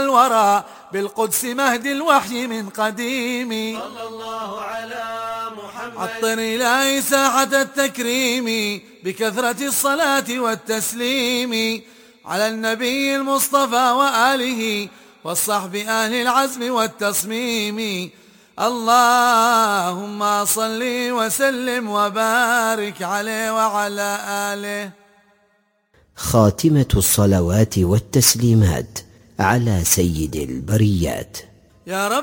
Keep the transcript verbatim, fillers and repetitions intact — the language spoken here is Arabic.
الورى بالقدس مهد الوحي من قديم. صلى الله على محمد. عطر إلهي ساحة التكريم بكثرة الصلاة والتسليم على النبي المصطفى وآله والصحب أهل العزم والتصميم. اللهم صل وسلم وبارك عليه وعلى آله. خاتمة الصلوات والتسليمات على سيد البريات. يا رب